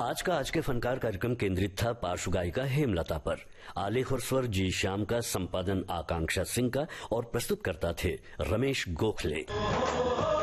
आज के फनकार कार्यक्रम केंद्रित था पार्श्व गायिका हेमलता पर। आलेख और स्वर जी श्याम का, संपादन आकांक्षा सिंह का और प्रस्तुतकर्ता थे रमेश गोखले।